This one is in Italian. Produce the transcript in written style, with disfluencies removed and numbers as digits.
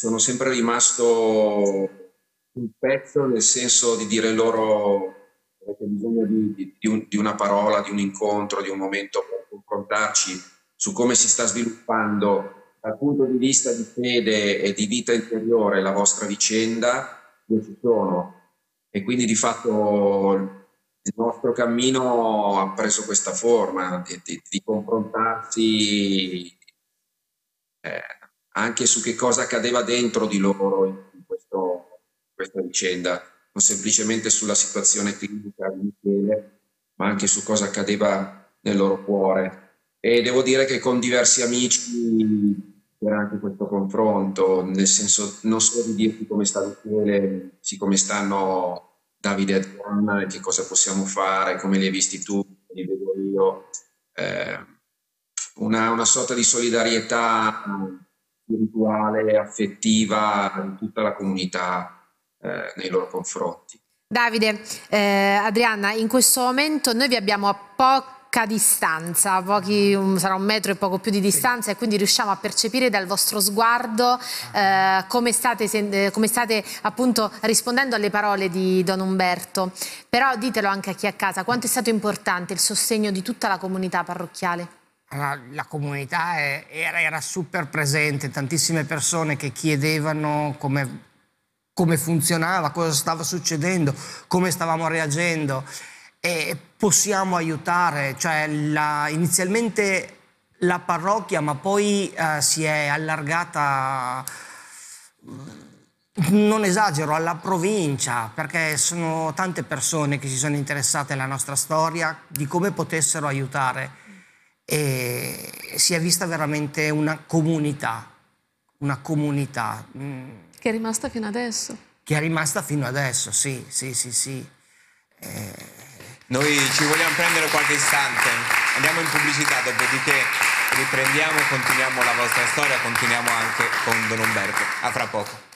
sono sempre rimasto un pezzo, nel senso di dire loro: avete bisogno di una parola, di un incontro, di un momento per confrontarci su come si sta sviluppando dal punto di vista di fede e di vita interiore la vostra vicenda. Io ci sono, e quindi di fatto il nostro cammino ha preso questa forma di confrontarsi eh, anche su che cosa accadeva dentro di loro questa vicenda, non semplicemente sulla situazione clinica di Michele, ma anche su cosa accadeva nel loro cuore. E devo dire che con diversi amici c'era anche questo confronto, nel senso non solo di dirti come sta Michele, sì, come stanno Davide e Adriana, e che cosa possiamo fare, come li hai visti tu, come li vedo io. Eh, una sorta di solidarietà spirituale, affettiva di tutta la comunità nei loro confronti. Davide, Adriana, in questo momento noi vi abbiamo a poca distanza, sarà 1 metro e poco più di distanza, e quindi riusciamo a percepire dal vostro sguardo come state appunto rispondendo alle parole di Don Umberto. Però ditelo anche a chi è a casa, quanto è stato importante il sostegno di tutta la comunità parrocchiale? La comunità era super presente, tantissime persone che chiedevano come funzionava, cosa stava succedendo, come stavamo reagendo, e possiamo aiutare. Cioè, inizialmente la parrocchia, ma poi si è allargata, non esagero, alla provincia, perché sono tante persone che si sono interessate alla nostra storia, di come potessero aiutare. E si è vista veramente una comunità che è rimasta fino adesso. Che è rimasta fino adesso, sì. Noi ci vogliamo prendere qualche istante, andiamo in pubblicità, dopodiché riprendiamo, continuiamo la vostra storia, continuiamo anche con Don Umberto. A fra poco.